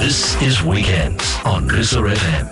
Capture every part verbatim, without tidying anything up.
This is Weekends on Rooster F M.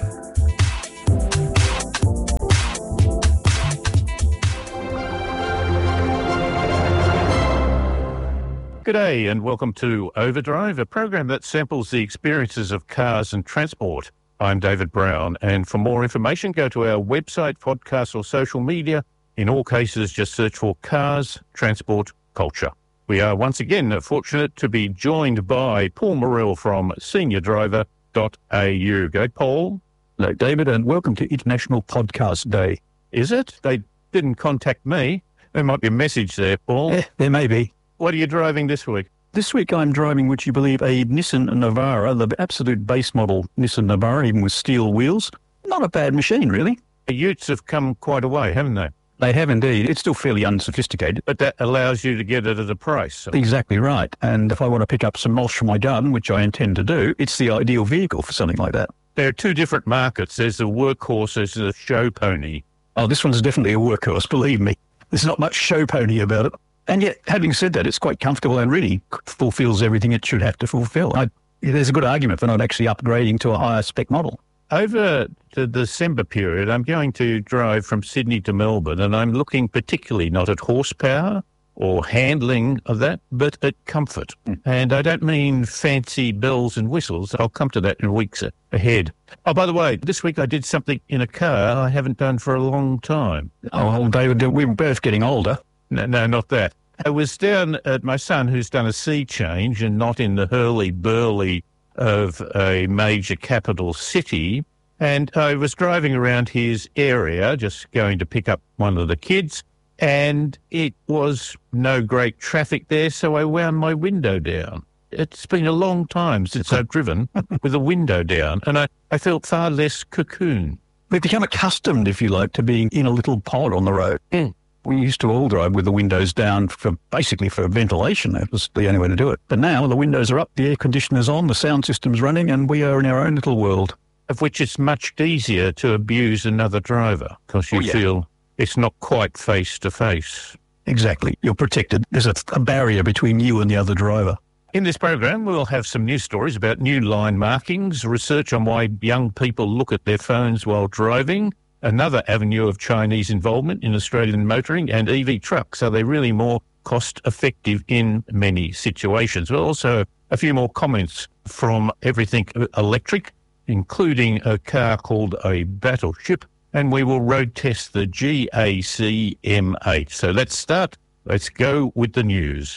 G'day and welcome to Overdrive, a program that samples the experiences of cars and transport. I'm David Brown, and for more information, go to our website, podcast or social media. In all cases, just search for Cars, Transport, Culture. We are once again fortunate to be joined by Paul Morrell from senior driver dot a u. Go, Paul. Hello, David, and welcome to International Podcast Day. Is it? They didn't contact me. There might be a message there, Paul. Eh, there may be. What are you driving this week? This week I'm driving, would you believe, a Nissan Navara, the absolute base model Nissan Navara, even with steel wheels. Not a bad machine, really. The Utes have come quite a way, haven't they? They have indeed. It's still fairly unsophisticated. But that allows you to get it at a price. So. Exactly right. And if I want to pick up some mulch for my garden, which I intend to do, it's the ideal vehicle for something like that. There are two different markets. There's the workhorse, there's the show pony. Oh, this one's definitely a workhorse, believe me. There's not much show pony about it. And yet, having said that, it's quite comfortable and really fulfills everything it should have to fulfill. I, there's a good argument for not actually upgrading to a higher spec model. Over the December period, I'm going to drive from Sydney to Melbourne, and I'm looking particularly not at horsepower or handling of that, but at comfort. Mm. And I don't mean fancy bells and whistles. I'll come to that in weeks ahead. Oh, by the way, this week I did something in a car I haven't done for a long time. Oh, well, David, we're both getting older. No, no, not that. I was down at my son, who's done a sea change and not in the hurly-burly of a major capital city, and I was driving around his area, just going to pick up one of the kids, and it was no great traffic there, so I wound my window down. It's been a long time since I've driven with the window down, and I, I felt far less cocoon. We've become accustomed, if you like, to being in a little pod on the road. Mm. We used to all drive with the windows down for basically for ventilation. That was the only way to do it. But now the windows are up, the air conditioner's on, the sound system's running, and we are in our own little world. Of which it's much easier to abuse another driver because you oh, yeah. feel it's not quite face-to-face. Exactly. You're protected. There's a, a barrier between you and the other driver. In this program, we'll have some news stories about new line markings, research on why young people look at their phones while driving, another avenue of Chinese involvement in Australian motoring, and E V trucks. Are they really more cost-effective in many situations? Well, also a few more comments from everything electric, including a car called a Battleship, and we will road test the G A C M eight. So let's start. Let's go with the news.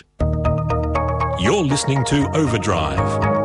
You're listening to Overdrive.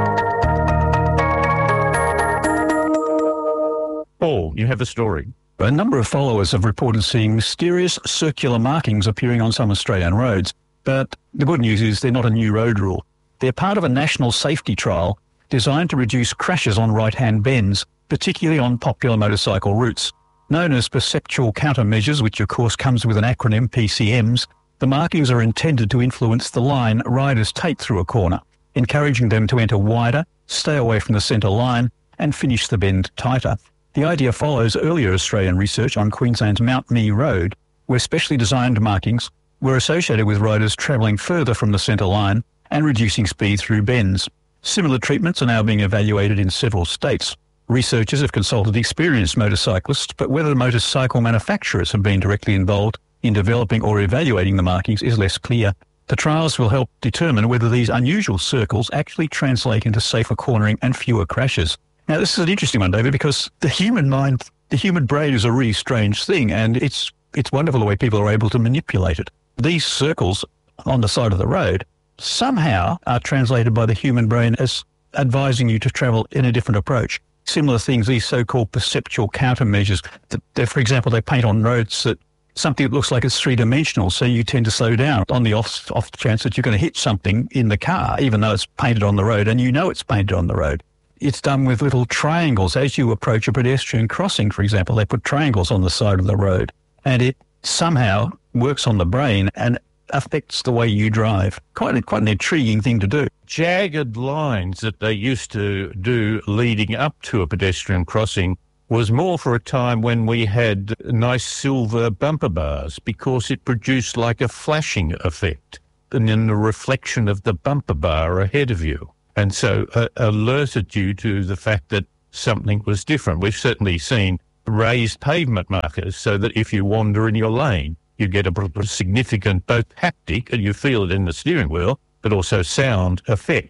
Paul, you have a story. A number of followers have reported seeing mysterious circular markings appearing on some Australian roads. But the good news is they're not a new road rule. They're part of a national safety trial designed to reduce crashes on right-hand bends, particularly on popular motorcycle routes. Known as perceptual countermeasures, which of course comes with an acronym, P C Ms, the markings are intended to influence the line riders take through a corner, encouraging them to enter wider, stay away from the centre line, and finish the bend tighter. The idea follows earlier Australian research on Queensland's Mount Mee Road, where specially designed markings were associated with riders travelling further from the centre line and reducing speed through bends. Similar treatments are now being evaluated in several states. Researchers have consulted experienced motorcyclists, but whether motorcycle manufacturers have been directly involved in developing or evaluating the markings is less clear. The trials will help determine whether these unusual circles actually translate into safer cornering and fewer crashes. Now, this is an interesting one, David, because the human mind, the human brain is a really strange thing, and it's it's wonderful the way people are able to manipulate it. These circles on the side of the road somehow are translated by the human brain as advising you to travel in a different approach. Similar things, these so-called perceptual countermeasures, that, for example, they paint on roads that something that looks like it's three-dimensional, so you tend to slow down on the off, off chance that you're going to hit something in the car, even though it's painted on the road, and you know it's painted on the road. It's done with little triangles. As you approach a pedestrian crossing, for example, they put triangles on the side of the road, and it somehow works on the brain and affects the way you drive. Quite, quite an intriguing thing to do. Jagged lines that they used to do leading up to a pedestrian crossing was more for a time when we had nice silver bumper bars because it produced like a flashing effect and in the reflection of the bumper bar ahead of you. and so uh, alerted you to the fact that something was different. We've certainly seen raised pavement markers so that if you wander in your lane, you get a significant both haptic, and you feel it in the steering wheel, but also sound effect.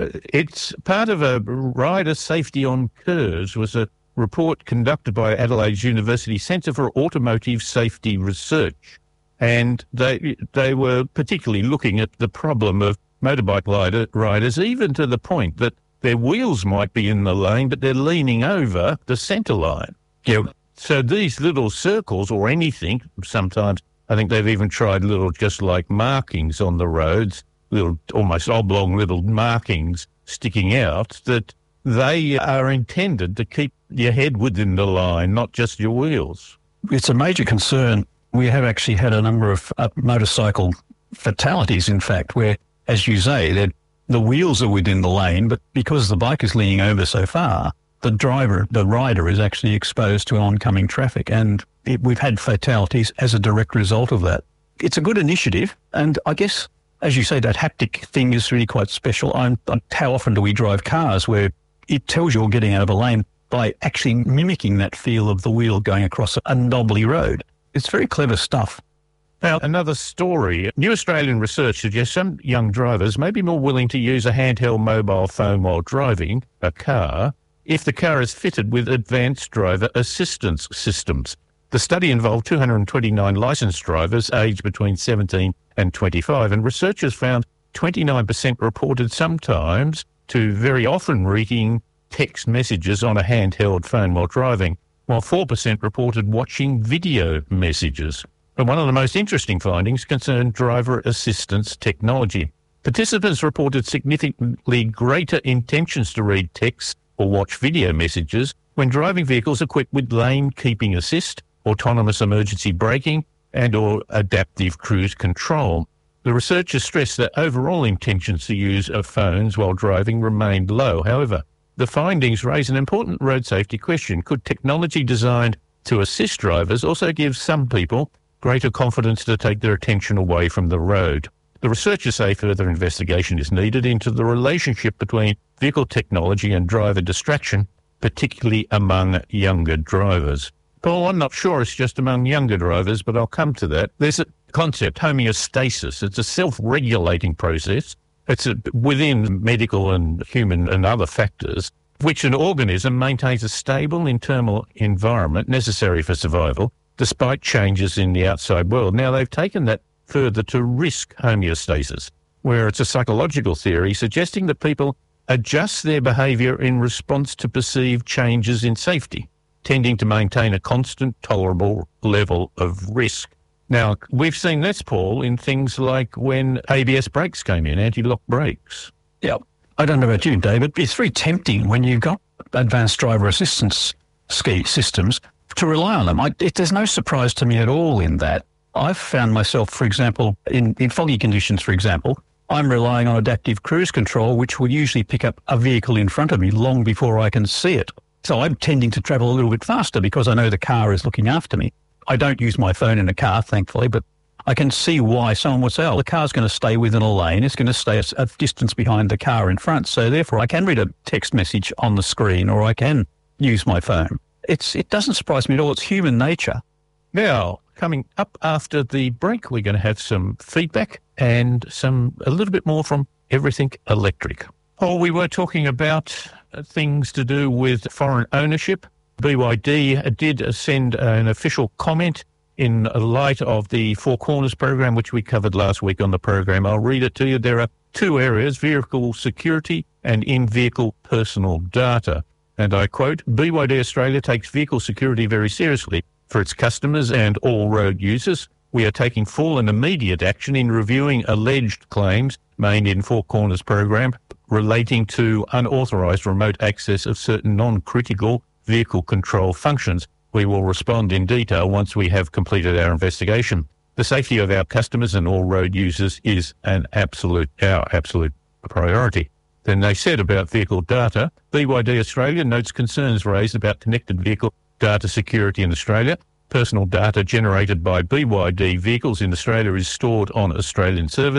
It's part of a rider safety on curves was a report conducted by Adelaide's University Centre for Automotive Safety Research. And they they were particularly looking at the problem of motorbike rider, riders, even to the point that their wheels might be in the lane, but they're leaning over the centre line. Yeah. So these little circles or anything, sometimes I think they've even tried little just like markings on the roads, little almost oblong little markings sticking out, that they are intended to keep your head within the line, not just your wheels. It's a major concern. We have actually had a number of uh, motorcycle fatalities, in fact, where, as you say, that the wheels are within the lane, but because the bike is leaning over so far, the driver, the rider, is actually exposed to oncoming traffic. And it, we've had fatalities as a direct result of that. It's a good initiative. And I guess, as you say, that haptic thing is really quite special. I'm, I'm, how often do we drive cars where it tells you you're getting out of a lane by actually mimicking that feel of the wheel going across a knobbly road? It's very clever stuff. Now, another story. New Australian research suggests some young drivers may be more willing to use a handheld mobile phone while driving a car if the car is fitted with advanced driver assistance systems. The study involved two hundred twenty-nine licensed drivers aged between seventeen and twenty-five, and researchers found twenty-nine percent reported sometimes to very often reading text messages on a handheld phone while driving, while four percent reported watching video messages. But one of the most interesting findings concerned driver assistance technology. Participants reported significantly greater intentions to read text or watch video messages when driving vehicles equipped with lane keeping assist, autonomous emergency braking, and or adaptive cruise control. The researchers stressed that overall intentions to use of phones while driving remained low. However, the findings raise an important road safety question. Could technology designed to assist drivers also give some people greater confidence to take their attention away from the road? The researchers say further investigation is needed into the relationship between vehicle technology and driver distraction, particularly among younger drivers. Paul, I'm not sure it's just among younger drivers, but I'll come to that. There's a concept, homeostasis. It's a self-regulating process. It's a, within medical and human and other factors, which an organism maintains a stable internal environment necessary for survival, despite changes in the outside world. Now, they've taken that further to risk homeostasis, where it's a psychological theory suggesting that people adjust their behaviour in response to perceived changes in safety, tending to maintain a constant, tolerable level of risk. Now, we've seen this, Paul, in things like when A B S brakes came in, anti-lock brakes. Yeah. I don't know about you, David, but it's very tempting when you've got advanced driver assistance ski systems to rely on them. I, it, there's no surprise to me at all in that. I've found myself, for example, in, in foggy conditions, for example, I'm relying on adaptive cruise control, which will usually pick up a vehicle in front of me long before I can see it. So I'm tending to travel a little bit faster because I know the car is looking after me. I don't use my phone in a car, thankfully, but I can see why someone would say, oh, the car's going to stay within a lane. It's going to stay a, a distance behind the car in front. So therefore, I can read a text message on the screen or I can use my phone. It's It doesn't surprise me at all. It's human nature. Now, coming up after the break, we're going to have some feedback and some a little bit more from Everything Electric. Oh, we were talking about things to do with foreign ownership. B Y D did send an official comment in light of the Four Corners program, which we covered last week on the program. I'll read it to you. There are two areas, vehicle security and in-vehicle personal data. And I quote, B Y D Australia takes vehicle security very seriously. For its customers and all road users, we are taking full and immediate action in reviewing alleged claims made in Four Corners program relating to unauthorised remote access of certain non-critical vehicle control functions. We will respond in detail once we have completed our investigation. The safety of our customers and all road users is an absolute, our absolute priority. Then they said about vehicle data, B Y D Australia notes concerns raised about connected vehicle data security in Australia. Personal data generated by B Y D vehicles in Australia is stored on Australian servers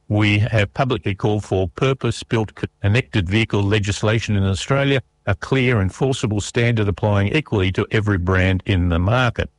We have publicly called for purpose-built connected vehicle legislation in Australia, a clear enforceable standard applying equally to every brand in the market.